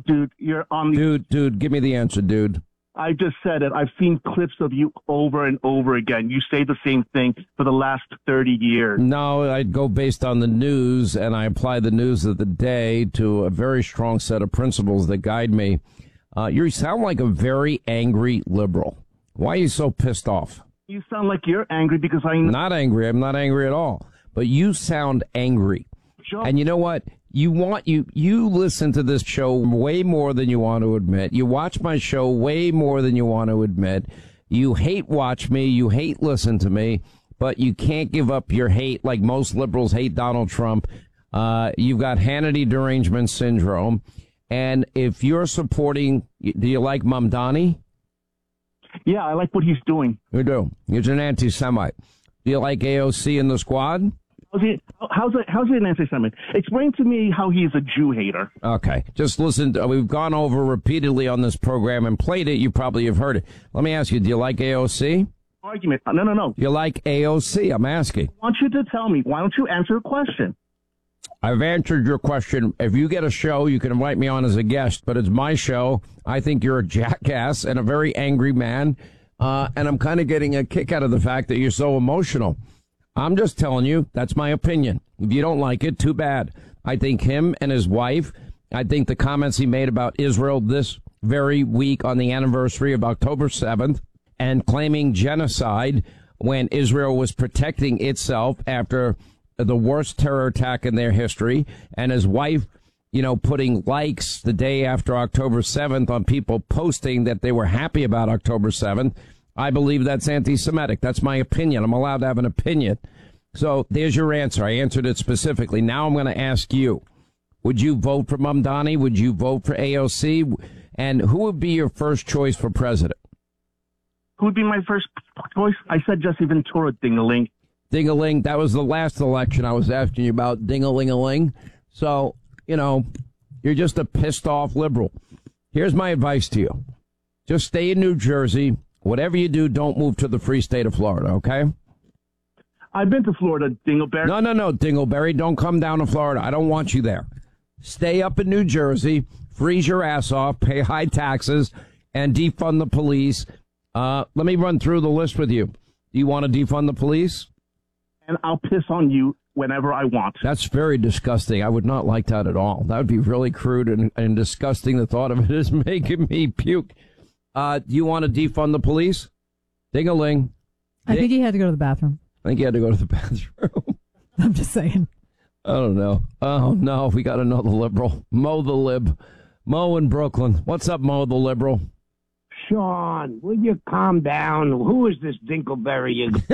Dude, you're on the... Dude, give me the answer, dude. I just said it. I've seen clips of you over and over again. You say the same thing for the last 30 years. No, I go based on the news, and I apply the news of the day to a very strong set of principles that guide me. You sound like a very angry liberal. Why are you so pissed off? You sound like you're angry because Not angry. I'm not angry at all. But you sound angry. Sure. And you know what? You listen to this show way more than you want to admit. You watch my show way more than you want to admit. You hate watch me. You hate listen to me. But you can't give up your hate like most liberals hate Donald Trump. You've got Hannity derangement syndrome. And if you're supporting, do you like Mamdani? Yeah, I like what he's doing. You do. He's an anti-Semite. Do you like AOC in the squad? How's it an anti-Semite? Explain to me how he's a Jew hater. Okay. Just listen. We've gone over repeatedly on this program and played it. You probably have heard it. Let me ask you, do you like AOC? Argument. No. You like AOC? I'm asking. I want you to tell me. Why don't you answer a question? I've answered your question. If you get a show, you can invite me on as a guest, but it's my show. I think you're a jackass and a very angry man. And I'm kind of getting a kick out of the fact that you're so emotional. I'm just telling you, that's my opinion. If you don't like it, too bad. I think him and his wife, I think the comments he made about Israel this very week on the anniversary of October 7th and claiming genocide when Israel was protecting itself after the worst terror attack in their history, and his wife, putting likes the day after October 7th on people posting that they were happy about October 7th. I believe that's anti-Semitic. That's my opinion. I'm allowed to have an opinion. So there's your answer. I answered it specifically. Now I'm going to ask you, would you vote for Mamdani? Would you vote for AOC? And who would be your first choice for president? Who would be my first choice? I said Jesse Ventura, ding-a-ling. Ding-a-ling. That was the last election I was asking you about, ding-a-ling-a-ling. So, you're just a pissed-off liberal. Here's my advice to you. Just stay in New Jersey. Whatever you do, don't move to the free state of Florida, okay? I've been to Florida, Dingleberry. No, Dingleberry. Don't come down to Florida. I don't want you there. Stay up in New Jersey, freeze your ass off, pay high taxes, and defund the police. Let me run through the list with you. Do you want to defund the police? And I'll piss on you whenever I want. That's very disgusting. I would not like that at all. That would be really crude and disgusting. The thought of it is making me puke. Do you want to defund the police? Ding-a-ling. I think he had to go to the bathroom. I think he had to go to the bathroom. I'm just saying. I don't know. Oh, no, we got another liberal. Mo the lib. Mo in Brooklyn. What's up, Mo the liberal? Sean, will you calm down? Who is this Dinkleberry?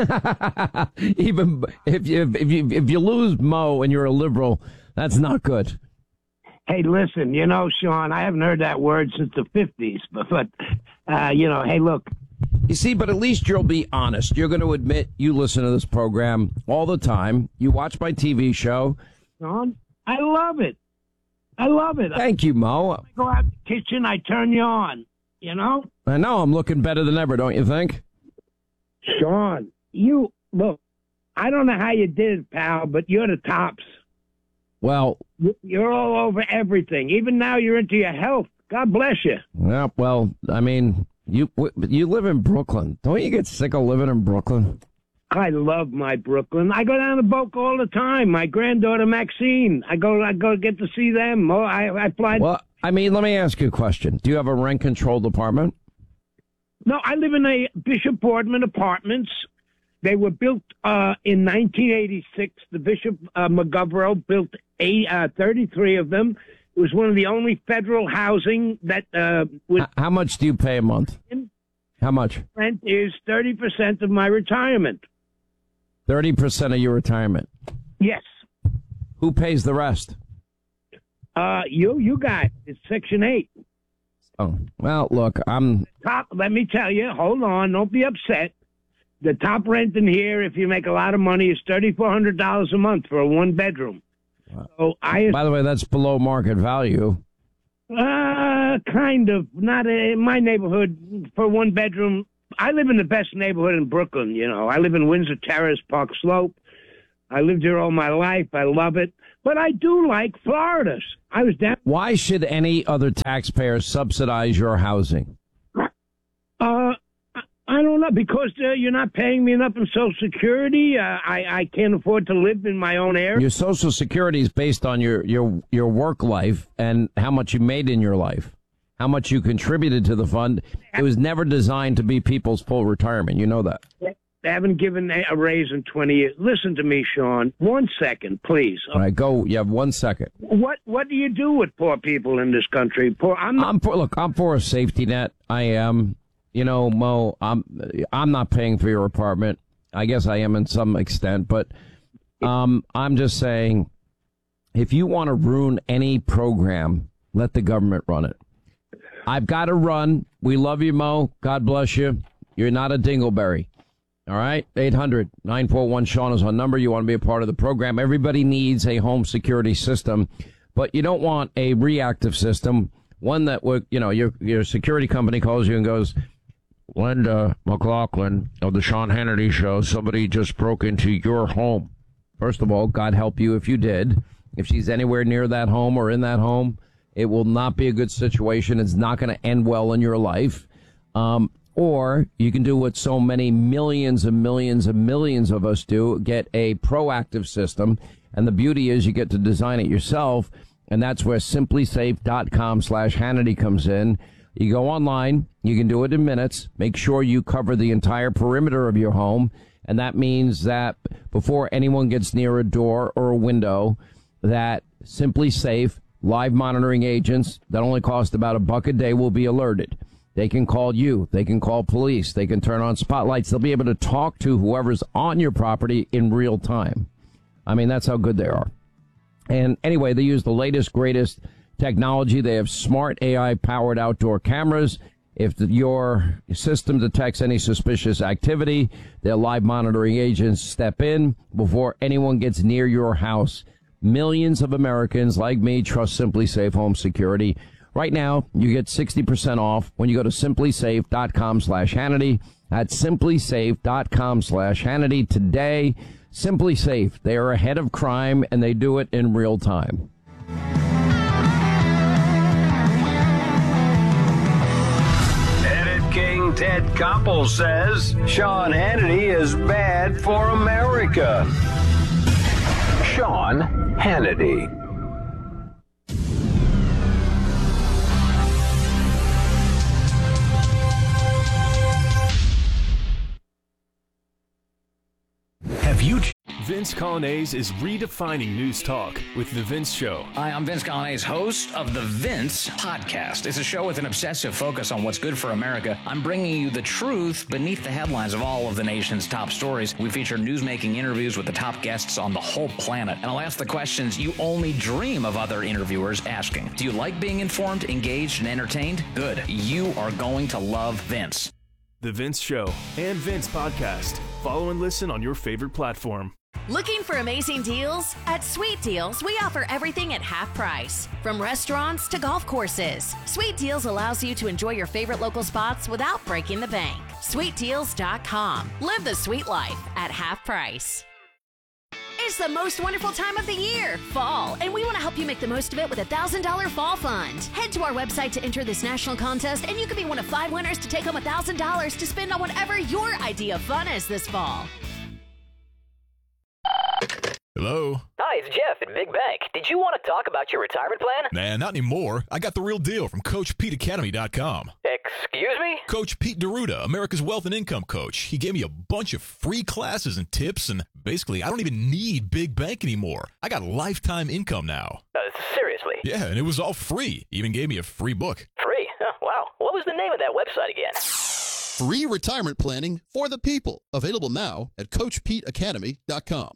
Even if you lose Mo and you're a liberal, that's not good. Hey, listen, Sean, I haven't heard that word since the 50s, but hey, look. You see, but at least you'll be honest. You're going to admit you listen to this program all the time. You watch my TV show. Sean, I love it. I love it. Thank you, Mo. I go out the kitchen, I turn you on, I know I'm looking better than ever, don't you think? Sean, look, I don't know how you did it, pal, but you're the tops. Well, you're all over everything. Even now you're into your health. God bless you. Yeah, well, I mean, you live in Brooklyn. Don't you get sick of living in Brooklyn? I love my Brooklyn. I go down to Boca all the time. My granddaughter Maxine. I go get to see them. I fly. Well, I mean, let me ask you a question. Do you have a rent-controlled apartment? No, I live in a Bishop Boardman apartments. They were built in 1986. The Bishop McGovern built 33 of them. It was one of the only federal housing that How much do you pay a month? How much? Rent is 30% of my retirement. 30% of your retirement? Yes. Who pays the rest? You guys. It's Section 8. Oh, well, look, Let me tell you, hold on, don't be upset. The top rent in here, if you make a lot of money, is $3,400 a month for a one-bedroom. So by the way, that's below market value. Kind of. Not in my neighborhood for one bedroom. I live in the best neighborhood in Brooklyn, I live in Windsor Terrace, Park Slope. I lived here all my life. I love it. But I do like Florida. I was down. Why should any other taxpayer subsidize your housing? I don't know, because you're not paying me enough in Social Security. I can't afford to live in my own area. Your Social Security is based on your work life and how much you made in your life, how much you contributed to the fund. It was never designed to be people's full retirement. You know that. They haven't given a raise in 20 years. Listen to me, Sean. 1 second, please. All right, go. You have 1 second. What do you do with poor people in this country? I'm for a safety net. I am. You know, Mo, I'm not paying for your apartment. I guess I am in some extent, but I'm just saying, if you want to ruin any program, let the government run it. I've got to run. We love you, Mo. God bless you. You're not a dingleberry. All right? 800-941-SEAN is our number. You want to be a part of the program. Everybody needs a home security system, but you don't want a reactive system, one that would, you know, your security company calls you and goes, Linda McLaughlin of the Sean Hannity Show, somebody just broke into your home. First of all, God help you if you did. If she's anywhere near that home or in that home, it will not be a good situation. It's not going to end well in your life. Or you can do what so many millions and millions and millions of us do, get a proactive system. And the beauty is you get to design it yourself. And that's where simplysafe.com/Hannity comes in. You go online, you can do it in minutes. Make sure you cover the entire perimeter of your home. And that means that before anyone gets near a door or a window, that Simply Safe live monitoring agents that only cost about $1 a day will be alerted. They can call you. They can call police. They can turn on spotlights. They'll be able to talk to whoever's on your property in real time. I mean, that's how good they are. And anyway, they use the latest, greatest technology. They have smart AI-powered outdoor cameras. If your system detects any suspicious activity, their live monitoring agents step in before anyone gets near your house. Millions of Americans like me trust Simply Safe Home Security. Right now, you get 60% off when you go to simplysafe.com/Hannity. That's simplysafe.com/Hannity today. Simply Safe. They are ahead of crime, and they do it in real time. King Ted Koppel says Sean Hannity is bad for America. Sean Hannity. Have you... Vince Coglianese is redefining news talk with The Vince Show. Hi, I'm Vince Coglianese, host of The Vince Podcast. It's a show with an obsessive focus on what's good for America. I'm bringing you the truth beneath the headlines of all of the nation's top stories. We feature newsmaking interviews with the top guests on the whole planet. And I'll ask the questions you only dream of other interviewers asking. Do you like being informed, engaged, and entertained? Good. You are going to love Vince. The Vince Show and Vince Podcast. Follow and listen on your favorite platform. Looking for amazing deals? At Sweet Deals, we offer everything at half price. From restaurants to golf courses, Sweet Deals allows you to enjoy your favorite local spots without breaking the bank. SweetDeals.com. Live the sweet life at half price. It's the most wonderful time of the year, fall, and we want to help you make the most of it with a $1,000 fall fund. Head to our website to enter this national contest, and you could be one of 5 winners to take home $1,000 to spend on whatever your idea of fun is this fall. Hello? Hi, it's Jeff at Big Bank. Did you want to talk about your retirement plan? Nah, not anymore. I got the real deal from CoachPeteAcademy.com. Excuse me? Coach Pete D'Arruda, America's Wealth and Income Coach. He gave me a bunch of free classes and tips, and basically, I don't even need Big Bank anymore. I got lifetime income now. Seriously? Yeah, and it was all free. He even gave me a free book. Free? Oh, wow. What was the name of that website again? Free retirement planning for the people. Available now at CoachPeteAcademy.com.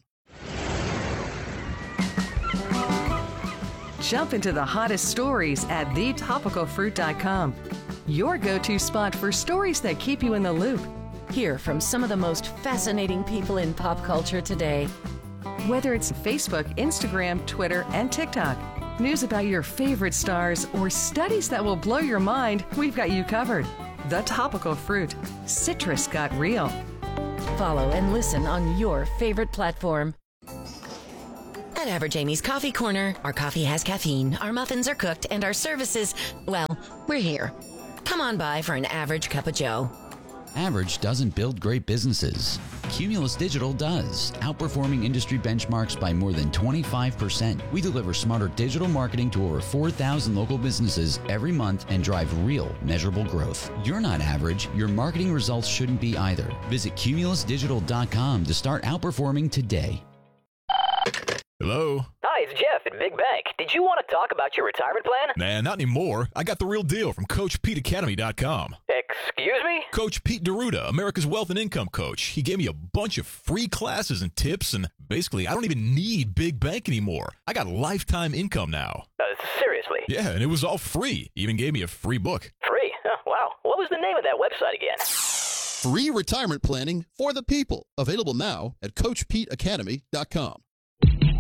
Jump into the hottest stories at thetopicalfruit.com. Your go-to spot for stories that keep you in the loop. Hear from some of the most fascinating people in pop culture today. Whether it's Facebook, Instagram, Twitter, and TikTok, news about your favorite stars, or studies that will blow your mind, we've got you covered. The Topical Fruit. Citrus got real. Follow and listen on your favorite platform. At Average Amy's Coffee Corner, our coffee has caffeine, our muffins are cooked, and our services, well, we're here. Come on by for an average cup of joe. Average doesn't build great businesses. Cumulus Digital does, outperforming industry benchmarks by more than 25%. We deliver smarter digital marketing to over 4,000 local businesses every month and drive real, measurable growth. You're not average. Your marketing results shouldn't be either. Visit cumulusdigital.com to start outperforming today. Hello? Hi, it's Jeff at Big Bank. Did you want to talk about your retirement plan? Nah, not anymore. I got the real deal from CoachPeteAcademy.com. Excuse me? Coach Pete D'Arruda, America's Wealth and Income Coach. He gave me a bunch of free classes and tips, and basically, I don't even need Big Bank anymore. I got lifetime income now. Seriously? Yeah, and it was all free. He even gave me a free book. Free? Oh, wow. What was the name of that website again? Free retirement planning for the people. Available now at CoachPeteAcademy.com.